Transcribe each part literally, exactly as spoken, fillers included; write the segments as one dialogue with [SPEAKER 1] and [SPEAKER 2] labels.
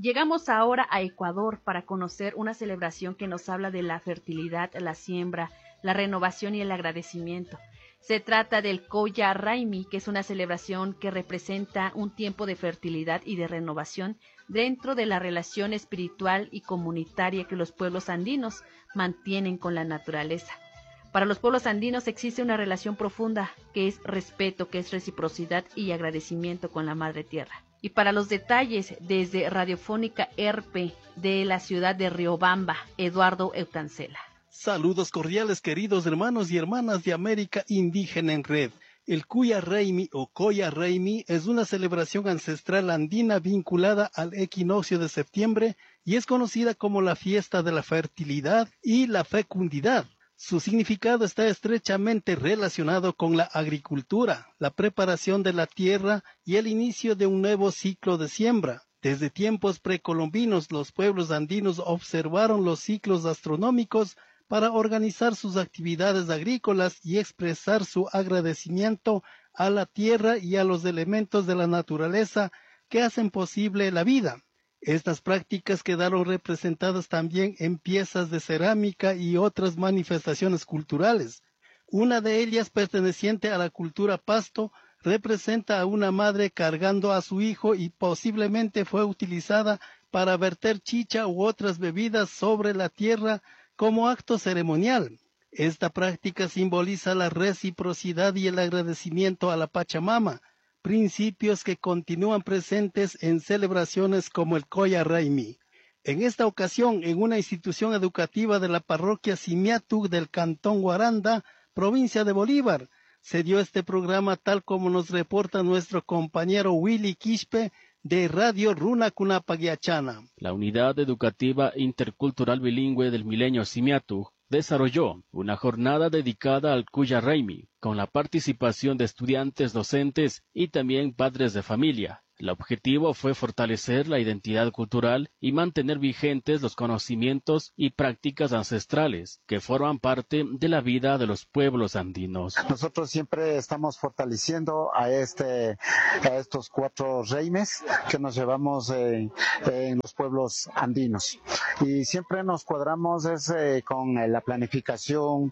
[SPEAKER 1] Llegamos ahora a Ecuador para conocer una celebración que nos habla de la fertilidad, la siembra, la renovación y el agradecimiento. Se trata del Coya Raimi, que es una celebración que representa un tiempo de fertilidad y de renovación dentro de la relación espiritual y comunitaria que los pueblos andinos mantienen con la naturaleza. Para los pueblos andinos existe una relación profunda que es respeto, que es reciprocidad y agradecimiento con la Madre Tierra. Y para los detalles, desde Radiofónica E R P de la ciudad de Riobamba, Eduardo Eucancela.
[SPEAKER 2] Saludos cordiales, queridos hermanos y hermanas de América Indígena en Red. El Cuya Raimi o Coya Raimi es una celebración ancestral andina vinculada al equinoccio de septiembre y es conocida como la fiesta de la fertilidad y la fecundidad. Su significado está estrechamente relacionado con la agricultura, la preparación de la tierra y el inicio de un nuevo ciclo de siembra. Desde tiempos precolombinos, los pueblos andinos observaron los ciclos astronómicos para organizar sus actividades agrícolas y expresar su agradecimiento a la tierra y a los elementos de la naturaleza que hacen posible la vida. Estas prácticas quedaron representadas también en piezas de cerámica y otras manifestaciones culturales. Una de ellas, perteneciente a la cultura pasto, representa a una madre cargando a su hijo y posiblemente fue utilizada para verter chicha u otras bebidas sobre la tierra como acto ceremonial. Esta práctica simboliza la reciprocidad y el agradecimiento a la Pachamama, principios que continúan presentes en celebraciones como el Coya Raimi. En esta ocasión, en una institución educativa de la parroquia Simiatu del Cantón Guaranda, provincia de Bolívar, se dio este programa tal como nos reporta nuestro compañero Willy Quispe de Radio Runa Cunapaguiachana.
[SPEAKER 3] La Unidad Educativa Intercultural Bilingüe del Milenio Simiatu desarrolló una jornada dedicada al Cuya Raimi, con la participación de estudiantes, docentes y también padres de familia. El objetivo fue fortalecer la identidad cultural y mantener vigentes los conocimientos y prácticas ancestrales que forman parte de la vida de los pueblos andinos.
[SPEAKER 4] Nosotros siempre estamos fortaleciendo a este a estos cuatro reimes que nos llevamos eh, en los pueblos andinos y siempre nos cuadramos es, eh, con la planificación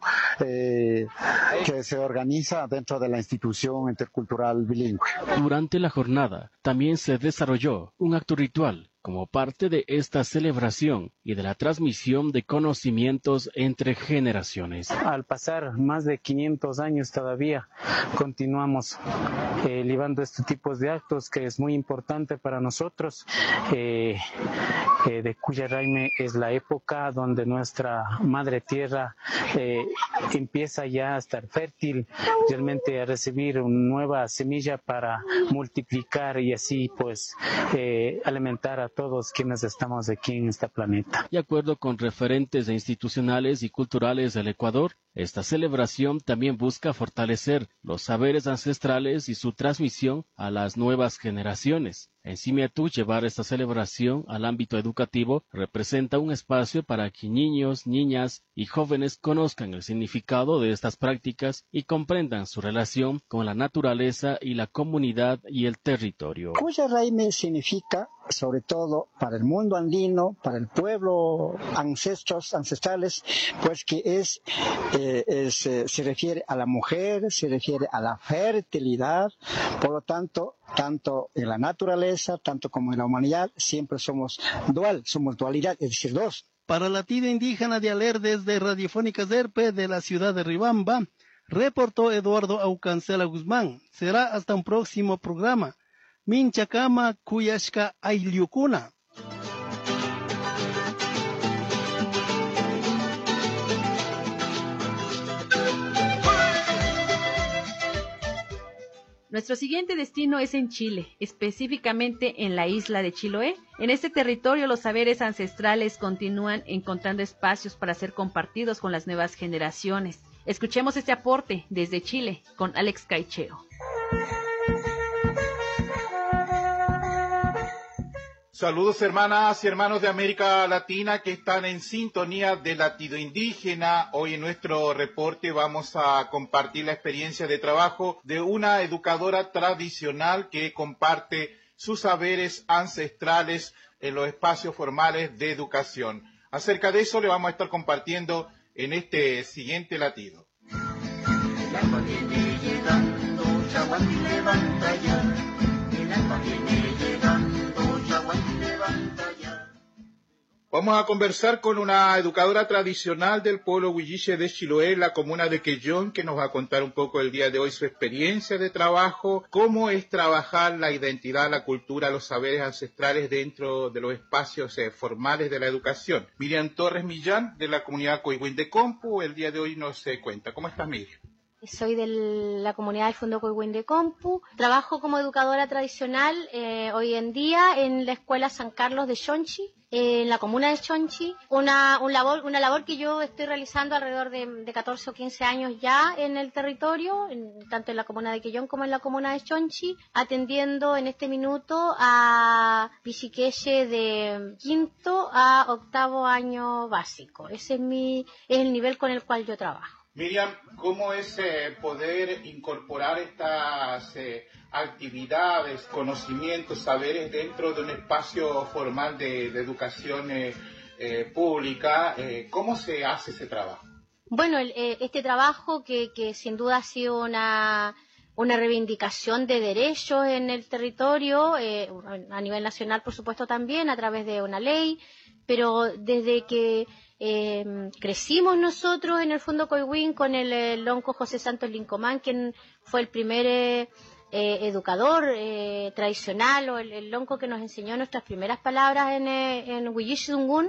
[SPEAKER 4] eh, que se organiza dentro de la institución intercultural bilingüe.
[SPEAKER 3] Durante la jornada también se desarrolló un acto ritual como parte de esta celebración y de la transmisión de conocimientos entre generaciones.
[SPEAKER 5] Al pasar más de quinientos años todavía continuamos eh, llevando este tipo de actos que es muy importante para nosotros. Eh, eh, de Cuya Raimi es la época donde nuestra madre tierra eh, empieza ya a estar fértil, realmente a recibir una nueva semilla para multiplicar y así pues eh, alimentar a todos quienes estamos aquí en este planeta.
[SPEAKER 3] De acuerdo con referentes institucionales y culturales del Ecuador, esta celebración también busca fortalecer los saberes ancestrales y su transmisión a las nuevas generaciones. En Simiatu, llevar esta celebración al ámbito educativo representa un espacio para que niños, niñas y jóvenes conozcan el significado de estas prácticas y comprendan su relación con la naturaleza y la comunidad y el territorio.
[SPEAKER 6] Cuya Raimi significa, sobre todo para el mundo andino, para el pueblo ancestros ancestrales, pues que es, eh, es eh, se refiere a la mujer, se refiere a la fertilidad, por lo tanto, tanto en la naturaleza, tanto como en la humanidad, siempre somos dual, somos dualidad, es decir, dos.
[SPEAKER 2] Para la tira indígena de Aler desde Radiofónica E R P de la ciudad de Riobamba, reportó Eduardo Aucancela Guzmán. Será hasta un próximo programa. Minchacama Cuyashka Ayliukuna.
[SPEAKER 1] Nuestro siguiente destino es en Chile, específicamente en la isla de Chiloé. En este territorio los saberes ancestrales continúan encontrando espacios para ser compartidos con las nuevas generaciones. Escuchemos este aporte desde Chile con Alex Caicheo.
[SPEAKER 7] Saludos hermanas y hermanos de América Latina que están en sintonía de Latido Indígena. Hoy en nuestro reporte vamos a compartir la experiencia de trabajo de una educadora tradicional que comparte sus saberes ancestrales en los espacios formales de educación. Acerca de eso le vamos a estar compartiendo en este siguiente latido.
[SPEAKER 8] El alma viene llegando, Yaguantí levanta ya. El alma viene llegando, Yaguantí levanta ya.
[SPEAKER 7] Vamos a conversar con una educadora tradicional del pueblo huilliche de Chiloé, la comuna de Quellón, que nos va a contar un poco el día de hoy su experiencia de trabajo, cómo es trabajar la identidad, la cultura, los saberes ancestrales dentro de los espacios eh, formales de la educación. Miriam Torres Millán, de la comunidad Coihuín de Compu, el día de hoy nos eh, cuenta. ¿Cómo estás, Miriam?
[SPEAKER 9] Soy de la comunidad del Fondo Coihuín de Compu. Trabajo como educadora tradicional eh, hoy en día en la Escuela San Carlos de Chonchi, en la comuna de Chonchi, una, un labor, una labor que yo estoy realizando alrededor de, de catorce o quince años ya en el territorio, en, tanto en la comuna de Quellón como en la comuna de Chonchi, atendiendo en este minuto a pichiqueche de quinto a octavo año básico. Ese es, mi, es el nivel con el cual yo trabajo.
[SPEAKER 7] Miriam, ¿cómo es eh, poder incorporar estas eh, actividades, conocimientos, saberes dentro de un espacio formal de, de educación eh, eh, pública? Eh, ¿Cómo se hace ese trabajo?
[SPEAKER 9] Bueno, el, eh, este trabajo que, que sin duda ha sido una, una reivindicación de derechos en el territorio, eh, a nivel nacional por supuesto también, a través de una ley, pero desde que Eh, crecimos nosotros en el Fondo Coihuín con el, el lonco José Santos Lincomán, quien fue el primer eh, eh, educador eh, tradicional, o el, el lonco que nos enseñó nuestras primeras palabras en, eh, en Huilliche-Zungun.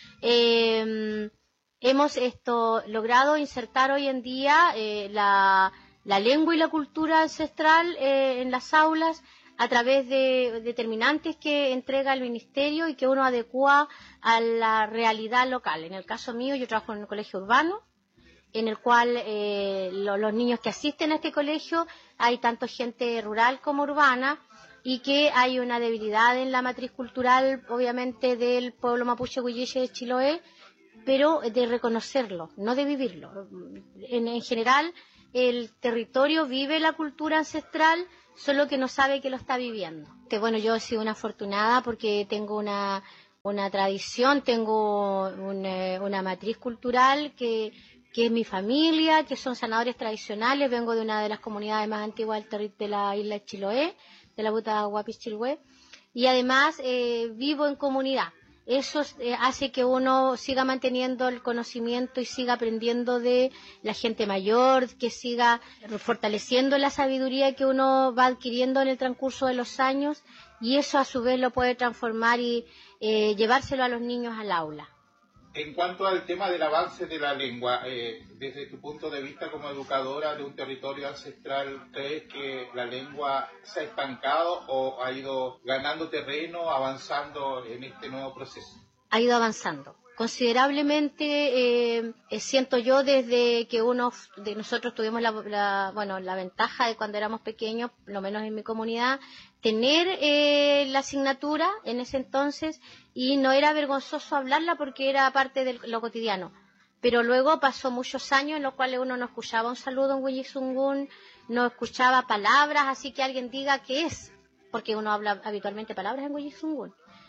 [SPEAKER 9] Eh, hemos esto logrado insertar hoy en día eh, la, la lengua y la cultura ancestral eh, en las aulas, a través de determinantes que entrega el ministerio y que uno adecua a la realidad local. En el caso mío, yo trabajo en un colegio urbano, en el cual eh, lo, los niños que asisten a este colegio, hay tanto gente rural como urbana, y que hay una debilidad en la matriz cultural, obviamente, del pueblo mapuche huilliche de Chiloé, pero de reconocerlo, no de vivirlo. En, en general, el territorio vive la cultura ancestral, solo que no sabe que lo está viviendo. Que bueno, yo he sido una afortunada porque tengo una, una tradición, tengo una, una matriz cultural que, que es mi familia, que son sanadores tradicionales. Vengo de una de las comunidades más antiguas del territorio de la isla de Chiloé, de la Buta Guapis Chilhue, y además eh, vivo en comunidad. Eso eh, hace que uno siga manteniendo el conocimiento y siga aprendiendo de la gente mayor, que siga fortaleciendo la sabiduría que uno va adquiriendo en el transcurso de los años, y eso a su vez lo puede transformar y eh, llevárselo a los niños al aula.
[SPEAKER 7] En cuanto al tema del avance de la lengua, eh, desde tu punto de vista como educadora de un territorio ancestral, ¿crees que la lengua se ha estancado o ha ido ganando terreno, avanzando en este nuevo proceso?
[SPEAKER 9] Ha ido avanzando considerablemente, eh, siento yo, desde que uno de nosotros tuvimos la, la, bueno, la ventaja de cuando éramos pequeños, lo menos en mi comunidad, tener eh, la asignatura en ese entonces, y no era vergonzoso hablarla porque era parte de lo cotidiano. Pero luego pasó muchos años en los cuales uno no escuchaba un saludo en Huilliche-Zungun, no escuchaba palabras, así que alguien diga qué es, porque uno habla habitualmente palabras en Huilliche-Zungun.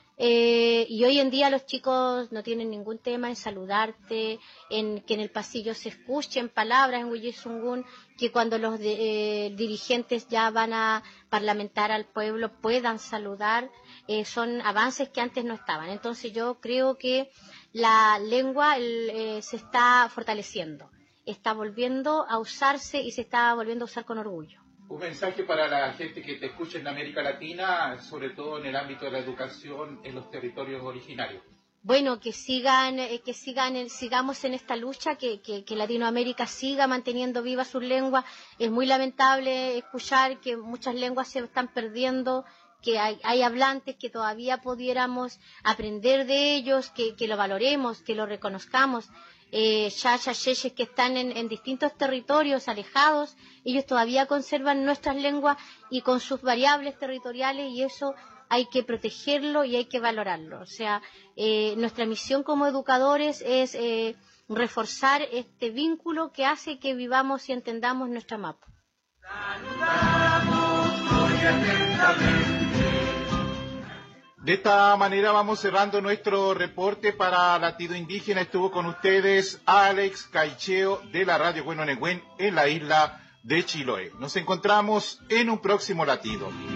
[SPEAKER 9] Eh, y hoy en día los chicos no tienen ningún tema en saludarte, en que en el pasillo se escuchen palabras en Huilliche-Zungun, que cuando los de, eh, dirigentes ya van a parlamentar al pueblo puedan saludar. Eh, son avances que antes no estaban. Entonces yo creo que la lengua el, eh, se está fortaleciendo, está volviendo a usarse y se está volviendo a usar con orgullo.
[SPEAKER 7] Un mensaje para la gente que te escucha en América Latina, sobre todo en el ámbito de la educación en los territorios originarios.
[SPEAKER 9] Bueno, que sigan, eh, que sigan, eh, sigamos en esta lucha, que, que, que Latinoamérica siga manteniendo viva sus lenguas. Es muy lamentable escuchar que muchas lenguas se están perdiendo, que hay, hay hablantes que todavía pudiéramos aprender de ellos, que, que lo valoremos, que lo reconozcamos. Eh, chachas, cheches que están en, en distintos territorios alejados, ellos todavía conservan nuestras lenguas y con sus variables territoriales, y eso hay que protegerlo y hay que valorarlo. O sea, eh, nuestra misión como educadores es eh, reforzar este vínculo que hace que vivamos y entendamos nuestra mapa.
[SPEAKER 7] De esta manera vamos cerrando nuestro reporte para Latido Indígena. Estuvo con ustedes Alex Caicheo de la Radio Bueno Negüén en la isla de Chiloé. Nos encontramos en un próximo Latido.